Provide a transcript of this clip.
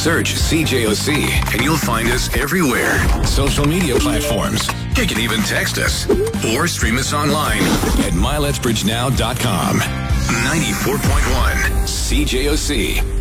Search CJOC and you'll find us everywhere. Social media platforms. You can even text us or stream us online at MyLetsBridgeNow.com. 94.1 CJOC.